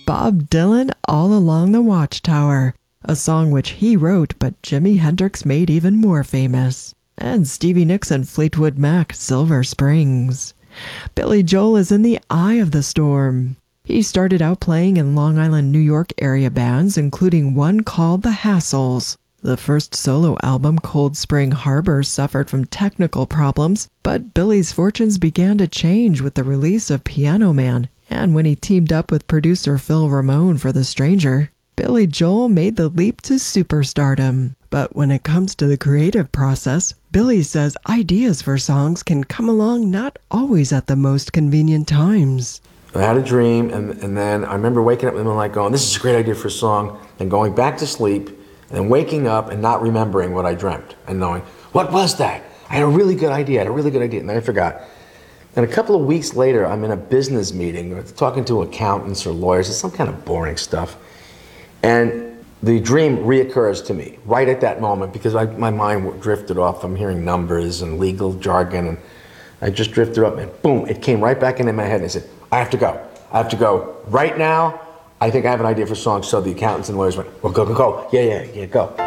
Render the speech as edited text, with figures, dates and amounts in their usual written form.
Bob Dylan, All Along the Watchtower, a song which he wrote but Jimi Hendrix made even more famous, and Stevie Nicks and Fleetwood Mac, Silver Springs. Billy Joel is in the eye of the storm. He started out playing in Long Island, New York area bands, including one called The Hassles. The first solo album, Cold Spring Harbor, suffered from technical problems, but Billy's fortunes began to change with the release of Piano Man, and when he teamed up with producer Phil Ramone for The Stranger. Billy Joel made the leap to superstardom. But when it comes to the creative process, Billy says ideas for songs can come along not always at the most convenient times. I had a dream, and then I remember waking up in the middle of the night going, this is a great idea for a song, and going back to sleep, and then waking up and not remembering what I dreamt, and knowing, what was that? I had a really good idea, and then I forgot. And a couple of weeks later, I'm in a business meeting, talking to accountants or lawyers, it's some kind of boring stuff, and the dream reoccurs to me right at that moment because my mind drifted off from hearing numbers and legal jargon, and I just drifted up, and boom, it came right back into my head, and I said, I have to go right now. I think I have an idea for songs. So the accountants and lawyers went, well, go. Yeah, go.